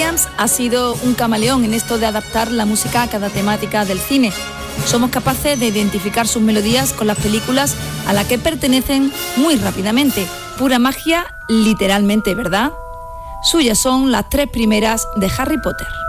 Williams ha sido un camaleón en esto de adaptar la música a cada temática del cine. Somos capaces de identificar sus melodías con las películas a las que pertenecen muy rápidamente. Pura magia, literalmente, ¿verdad? Suyas son las 3 primeras de Harry Potter.